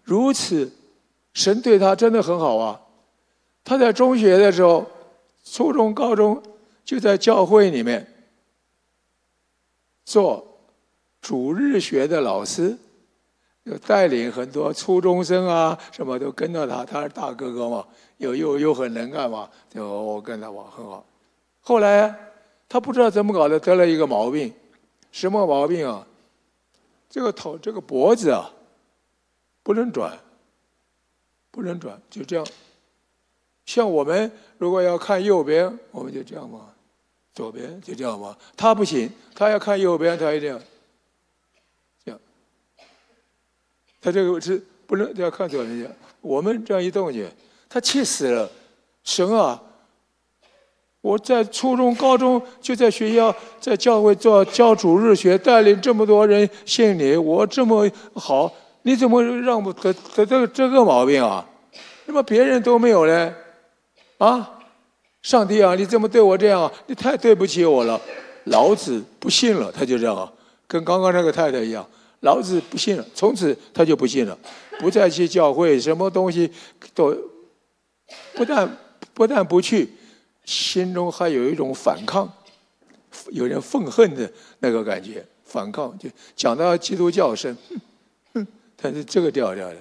如此，神对他真的很好啊。他在中学的时候，初中、高中就在教会里面做主日学的老师，就带领很多初中生啊，什么都跟着他。他是大哥哥嘛，又很能干嘛，就我跟他玩很好。后来他不知道怎么搞的，得了一个毛病，什么毛病啊？这个头、这个脖子啊，不能转，就这样。像我们如果要看右边，我们就这样嘛；左边就这样嘛。他不行，他要看右边，他一定要这样。他这个是不能要看左边这样。我们这样一动去，他气死了。神啊！我在初中、高中就在学校、在教会教主日学，带领这么多人信你，我这么好，你怎么让我得这个毛病啊？那么别人都没有呢？啊，上帝啊，你怎么对我这样啊？你太对不起我了。老子不信了，他就这样啊，跟刚刚那个太太一样。老子不信了，从此他就不信了，不再去教会，什么东西都不但不去。心中还有一种反抗，有点愤恨的那个感觉，反抗就讲到基督教声，他是这个调调的。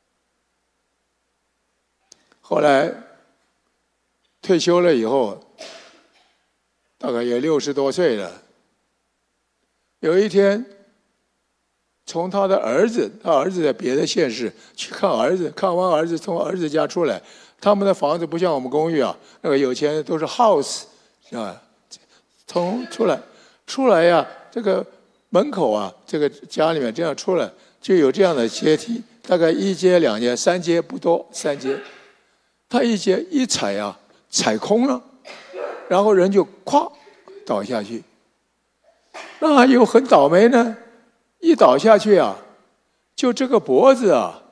后来退休了以后，大概也60多岁了。有一天，从他儿子在别的县市去看儿子，看完儿子从儿子家出来。他们的房子不像我们公寓啊，那个有钱人都是 house， 啊，从出来呀，这个门口啊，这个家里面这样出来就有这样的阶梯，大概1阶、2阶、3阶不多，3阶。他1阶一踩啊，踩空了，然后人就咵倒下去。那又很倒霉呢，一倒下去啊，就这个脖子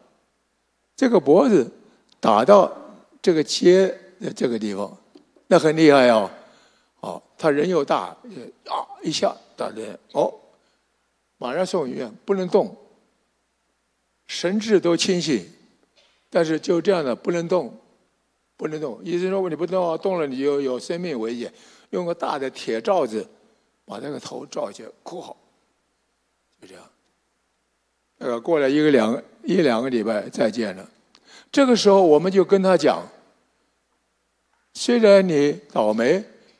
打到这个阶的这个地方，那很厉害哦。哦，他人又大，一下打的马上送医院，不能动，神志都清醒，但是就这样的不能动。医生说你不动，动了你就有生命危险，用个大的铁罩子把那个头罩起来，箍好，就这样。过了一两个礼拜再见了。这个时候我们就跟他讲，虽然你倒霉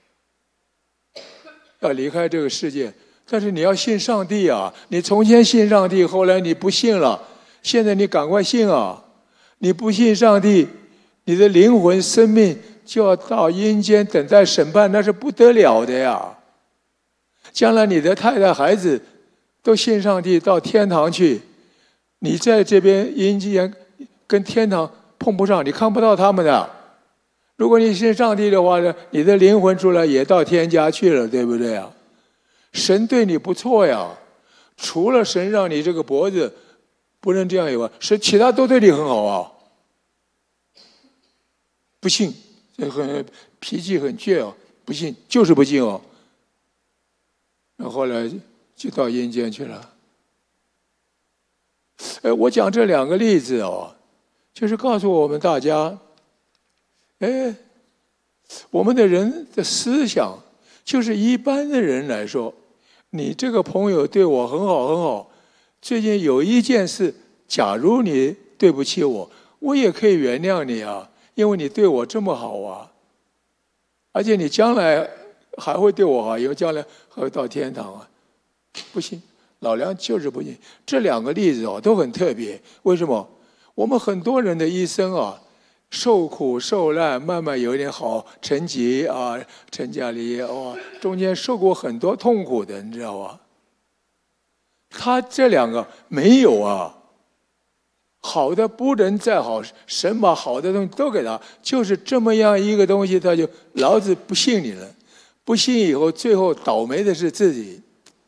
要离开这个世界，但是你要信上帝啊！你从前信上帝，后来你不信了，现在你赶快信啊！你不信上帝，你的灵魂生命就要到阴间等待审判，那是不得了的呀！将来你的太太孩子都信上帝，到天堂去，你在这边阴间跟天堂碰不上，你看不到他们的。如果你信上帝的话呢，你的灵魂出来也到天家去了，对不对啊？神对你不错呀，除了神让你这个脖子不能这样以外，神其他都对你很好啊。不信，脾气很倔哦，不信就是不信哦。然后后来就到阴间去了。我讲这2个例子哦，就是告诉我们大家，我们的人的思想，就是一般的人来说，你这个朋友对我很好很好，最近有一件事，假如你对不起我，我也可以原谅你啊，因为你对我这么好啊，而且你将来还会对我好，因为将来还会到天堂啊。不信，老梁就是不信。这2个例子哦都很特别，为什么？我们很多人的一生啊，受苦受难，慢慢有一点好成绩啊，成家立业中间受过很多痛苦的，你知道吧？他这2个没有啊，好的不能再好，神把好的东西都给他，就是这么样一个东西，他就老子不信你了，不信以后，最后倒霉的是自己。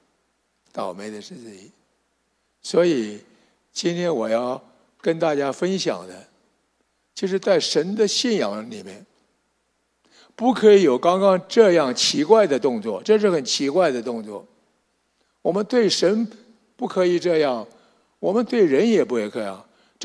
所以今天我要跟大家分享的，就是在神的信仰里面，不可以有刚刚这样奇怪的动作，这是很奇怪的动作。我们对神不可以这样，我们对人也不可以这样。